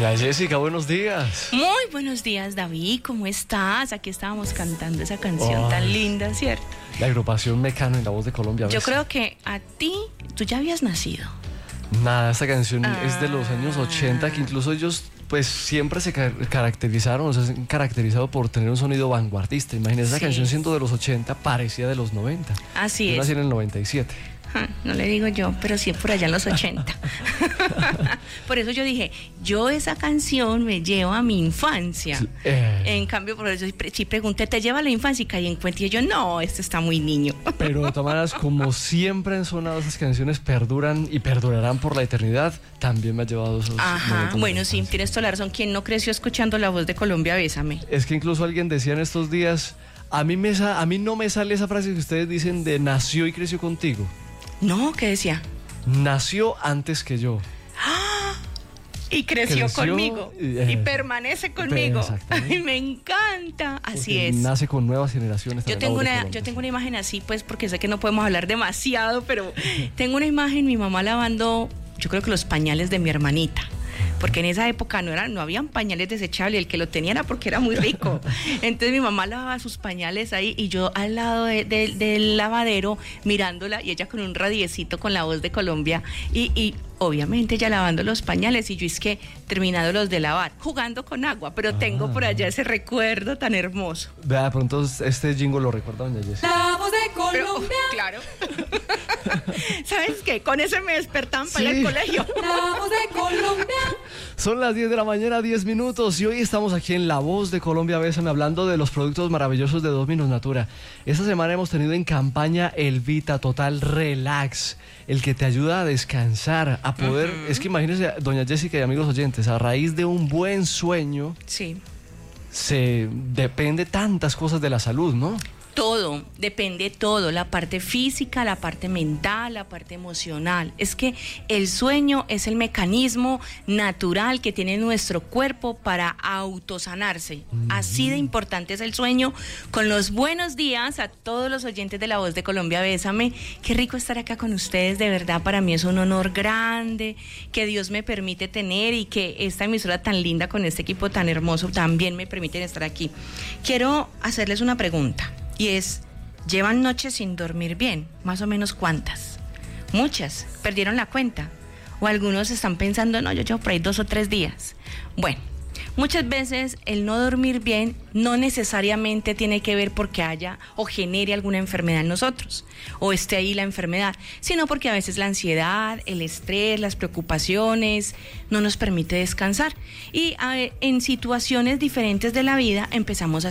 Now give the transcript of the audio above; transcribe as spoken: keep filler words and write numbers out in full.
Doña Jessica, buenos días. Muy buenos días, David, ¿cómo estás? Aquí estábamos cantando esa canción oh, tan linda, ¿cierto? La agrupación Mecano en La Voz de Colombia. Yo creo que a ti, tú ya habías nacido. Nada, esta canción ah. es de los años ochenta, que incluso ellos pues siempre se car caracterizaron, o sea, se han caracterizado por tener un sonido vanguardista. Imagínense, sí. Esa canción siendo de los ochenta parecía de los noventa. Así Yo es. nací en el noventa y siete. No le digo yo, pero sí por allá en los ochenta. Por eso yo dije, yo esa canción me lleva a mi infancia. Sí, eh. En cambio, por eso sí pregunté, ¿te lleva a la infancia? Y caí en cuenta y yo, no, este está muy niño. Pero de todas maneras, como siempre han sonado esas canciones, perduran y perdurarán por la eternidad, también me ha llevado esos. Ajá, bueno, sí, tienes toda la razón. ¿Quién no creció escuchando La Voz de Colombia, Bésame? Es que incluso alguien decía en estos días, a mí, me a mí no me sale esa frase que ustedes dicen de nació y creció contigo. No, ¿qué decía? Nació antes que yo. ¡Ah! Y creció, creció conmigo. Eh, y permanece conmigo. Ay, me encanta. Así porque es. Nace con nuevas generaciones. Yo tengo, una, yo tengo una imagen así, pues, porque sé que no podemos hablar demasiado, pero tengo una imagen, mi mamá lavando, yo creo que los pañales de mi hermanita. Porque en esa época no eran, no habían pañales desechables, el que lo tenía era porque era muy rico. Entonces mi mamá lavaba sus pañales ahí y yo al lado de, de, del lavadero mirándola y ella con un radiecito con La Voz de Colombia y, y obviamente ella lavando los pañales y yo es que terminado los de lavar, jugando con agua, pero ah. tengo por allá ese recuerdo tan hermoso. Vea, de pronto este jingle lo recuerda doña Jessica. La Voz de Colombia. Pero, claro. ¿Sabes qué? Con ese me despertaban sí. para el colegio. La Voz de Colombia. Son las diez de la mañana, diez minutos, y hoy estamos aquí en La Voz de Colombia, Bésame, hablando de los productos maravillosos de Dominos Natura. Esta semana hemos tenido en campaña el Vita Total Relax, el que te ayuda a descansar, a poder... Uh-huh. Es que imagínense, doña Jessica y amigos oyentes, a raíz de un buen sueño... Sí. Se depende tantas cosas de la salud, ¿no? Todo, depende todo, la parte física, la parte mental, la parte emocional. Es que el sueño es el mecanismo natural que tiene nuestro cuerpo para autosanarse. Mm-hmm. Así de importante es el sueño. Con los buenos días a todos los oyentes de La Voz de Colombia, Bésame. Qué rico estar acá con ustedes, de verdad, para mí es un honor grande que Dios me permite tener y que esta emisora tan linda con este equipo tan hermoso también me permiten estar aquí. Quiero hacerles una pregunta. Y es, ¿llevan noches sin dormir bien? ¿Más o menos cuántas? Muchas, perdieron la cuenta. O algunos están pensando, no, yo llevo por ahí dos o tres días. Bueno, muchas veces el no dormir bien no necesariamente tiene que ver porque haya o genere alguna enfermedad en nosotros, o esté ahí la enfermedad, sino porque a veces la ansiedad, el estrés, las preocupaciones no nos permite descansar. Y a, en situaciones diferentes de la vida empezamos a